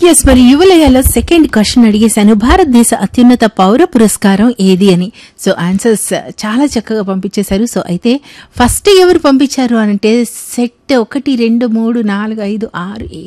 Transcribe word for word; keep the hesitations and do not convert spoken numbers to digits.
Yes, మరి యువలయలో second question అడిగేశాను, భారతదేశ అత్యున్నత పౌర పురస్కారం ఏది అని. సో ఆన్సర్స్ చాలా చక్కగా పంపించేశారు. సో అయితే ఫస్ట్ ఎవరు పంపించారు అనంటే సెట్ ఒకటి రెండు మూడు నాలుగు ఐదు ఆరు